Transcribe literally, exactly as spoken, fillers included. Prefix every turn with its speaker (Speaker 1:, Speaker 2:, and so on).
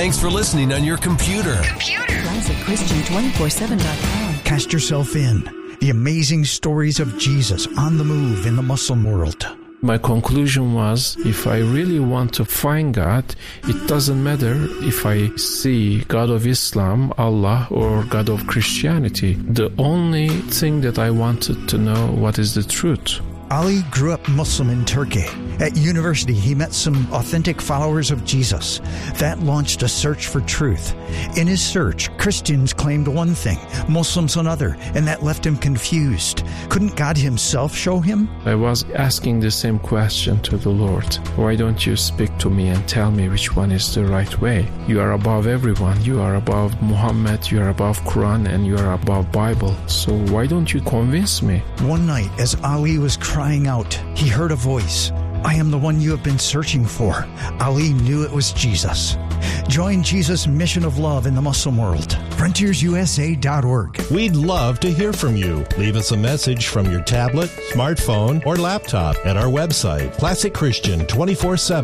Speaker 1: Thanks for listening on your computer.
Speaker 2: Computer. Classic Christian twenty-four seven dot com.
Speaker 3: Cast yourself in. The amazing stories of Jesus on the move in the Muslim world.
Speaker 4: My conclusion was, if I really want to find God, it doesn't matter if I see God of Islam, Allah, or God of Christianity. The only thing that I wanted to know, what is the truth.
Speaker 3: Ali grew up Muslim in Turkey. At university, he met some authentic followers of Jesus. That launched a search for truth. In his search, Christians claimed one thing, Muslims another, and that left him confused. Couldn't God himself show him?
Speaker 4: I was asking the same question to the Lord. Why don't you speak to me and tell me which one is the right way? You are above everyone. You are above Muhammad, you are above Quran, and you are above Bible. So why don't you convince me?
Speaker 3: One night, as Ali was crying out, he heard a voice. I am the one you have been searching for. Ali knew it was Jesus. Join Jesus' mission of love in the Muslim world. frontiers u s a dot org.
Speaker 5: We'd love to hear from you. Leave us a message from your tablet, smartphone, or laptop at our website, classic christian two four seven